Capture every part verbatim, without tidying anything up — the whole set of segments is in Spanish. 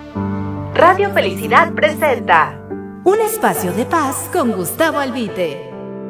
Radio Felicidad presenta Un espacio de paz con Gustavo Albite.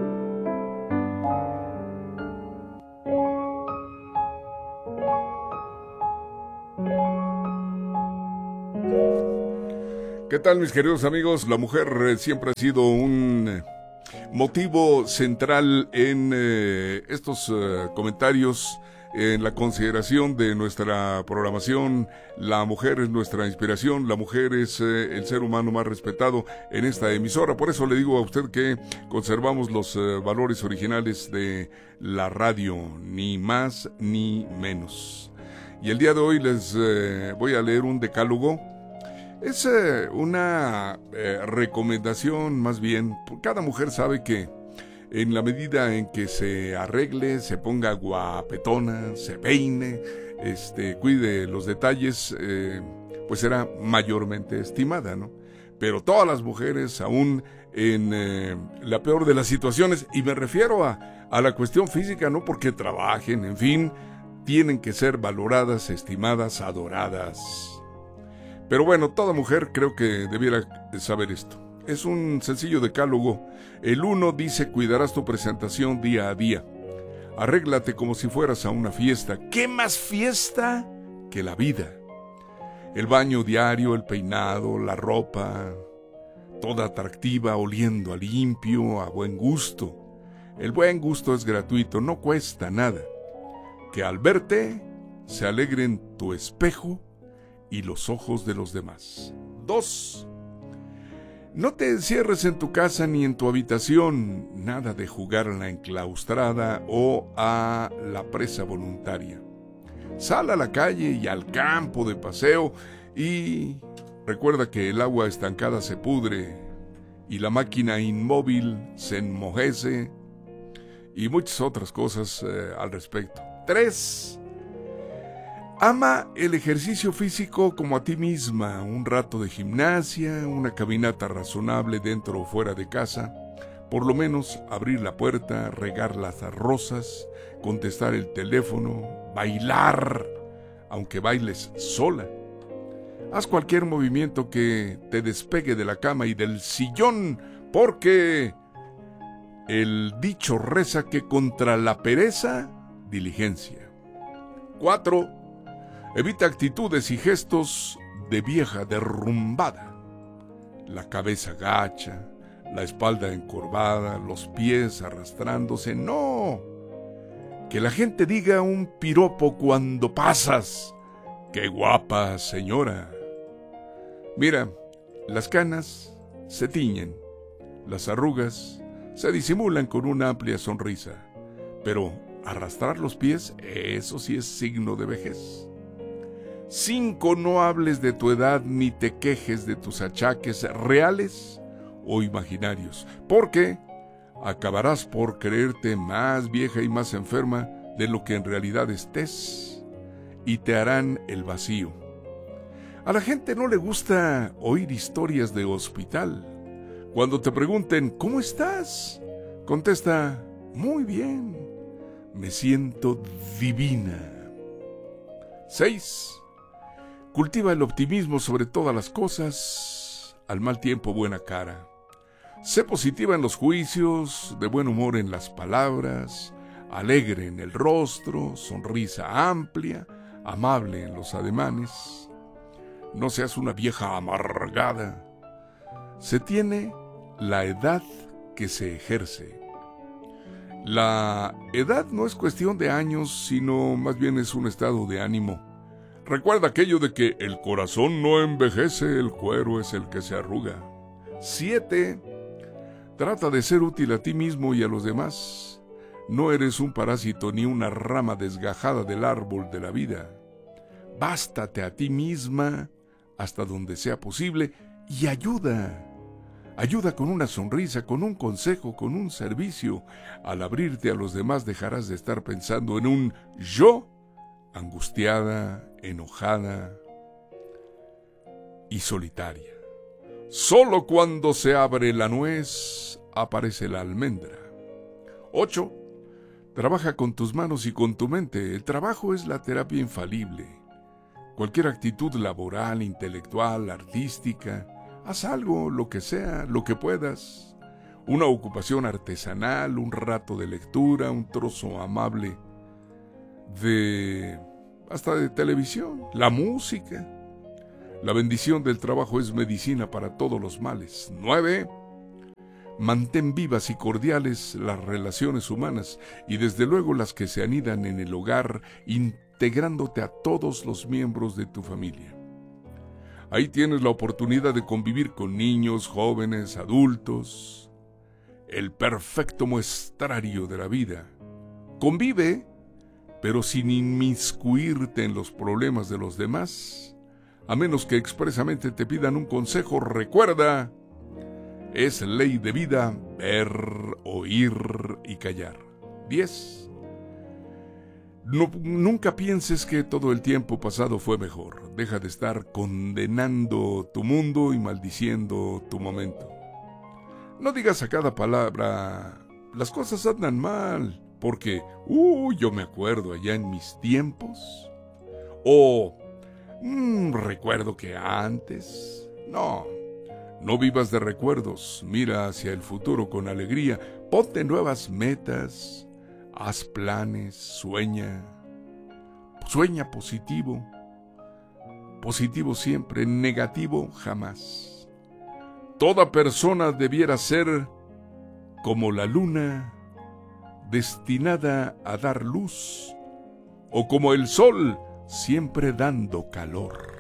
¿Qué tal, mis queridos amigos? La mujer eh, siempre ha sido un eh, motivo central en eh, estos eh, comentarios, en la consideración de nuestra programación. La mujer es nuestra inspiración, la mujer es eh, el ser humano más respetado en esta emisora. Por eso le digo a usted que conservamos los eh, valores originales de la radio, ni más ni menos. Y el día de hoy les eh, voy a leer un decálogo. Es eh, una eh, recomendación más bien. Cada mujer sabe que en la medida en que se arregle, se ponga guapetona, se peine, este, cuide los detalles, eh, pues será mayormente estimada, ¿no? Pero todas las mujeres, aún en eh, la peor de las situaciones, y me refiero a, a la cuestión física, no porque trabajen, en fin, tienen que ser valoradas, estimadas, adoradas. Pero bueno, toda mujer creo que debiera saber esto. Es un sencillo decálogo. El uno dice: cuidarás tu presentación día a día. Arréglate como si fueras a una fiesta. ¿Qué más fiesta que la vida? El baño diario, el peinado, la ropa, toda atractiva, oliendo a limpio, a buen gusto. El buen gusto es gratuito, no cuesta nada. Que al verte se alegren tu espejo y los ojos de los demás. Dos. No te encierres en tu casa ni en tu habitación. Nada de jugar a la enclaustrada o a la presa voluntaria. Sal a la calle y al campo de paseo y recuerda que el agua estancada se pudre y la máquina inmóvil se enmojece y muchas otras cosas eh, al respecto. Tres. Ama el ejercicio físico como a ti misma, un rato de gimnasia, una caminata razonable dentro o fuera de casa, por lo menos abrir la puerta, regar las rosas, contestar el teléfono, bailar, aunque bailes sola. Haz cualquier movimiento que te despegue de la cama y del sillón, porque el dicho reza que contra la pereza, diligencia. Cuatro. Evita actitudes y gestos de vieja derrumbada. La cabeza gacha, la espalda encorvada, los pies arrastrándose. ¡No! Que la gente diga un piropo cuando pasas. ¡Qué guapa, señora! Mira, las canas se tiñen, las arrugas se disimulan con una amplia sonrisa. Pero arrastrar los pies, eso sí es signo de vejez. Cinco, no hables de tu edad ni te quejes de tus achaques reales o imaginarios, porque acabarás por creerte más vieja y más enferma de lo que en realidad estés y te harán el vacío. A la gente no le gusta oír historias de hospital. Cuando te pregunten ¿cómo estás?, contesta: muy bien, me siento divina. Seis. Cultiva el optimismo sobre todas las cosas, al mal tiempo buena cara. Sé positiva en los juicios, de buen humor en las palabras, alegre en el rostro, sonrisa amplia, amable en los ademanes. No seas una vieja amargada. Se tiene la edad que se ejerce. La edad no es cuestión de años, sino más bien es un estado de ánimo. Recuerda aquello de que el corazón no envejece, el cuero es el que se arruga. Siete. Trata de ser útil a ti mismo y a los demás. No eres un parásito ni una rama desgajada del árbol de la vida. Bástate a ti misma hasta donde sea posible y ayuda. Ayuda con una sonrisa, con un consejo, con un servicio. Al abrirte a los demás dejarás de estar pensando en un yo angustiada, enojada y solitaria. Solo cuando se abre la nuez aparece la almendra. Ocho. Trabaja con tus manos y con tu mente. El trabajo es la terapia infalible. cualquier actitud laboral, intelectual, artística. Haz algo, lo que sea, lo que puedas. Una ocupación artesanal, un rato de lectura, un trozo amable de... hasta de televisión, la música. La bendición del trabajo es medicina para todos los males. Nueve. Mantén vivas y cordiales las relaciones humanas y desde luego las que se anidan en el hogar, integrándote a todos los miembros de tu familia. Ahí tienes la oportunidad de convivir con niños, jóvenes, adultos. El perfecto muestrario de la vida. Convive, pero sin inmiscuirte en los problemas de los demás, a menos que expresamente te pidan un consejo. Recuerda, es ley de vida ver, oír y callar. diez. No, nunca pienses que todo el tiempo pasado fue mejor. Deja de estar condenando tu mundo y maldiciendo tu momento. No digas a cada palabra, las cosas andan mal, porque, uh, yo me acuerdo allá en mis tiempos. O, mmm, recuerdo que antes. No, no vivas de recuerdos, mira hacia el futuro con alegría, ponte nuevas metas, haz planes, sueña, sueña positivo, positivo siempre, negativo jamás. Toda persona debiera ser como la luna, destinada a dar luz, o como el sol, siempre dando calor.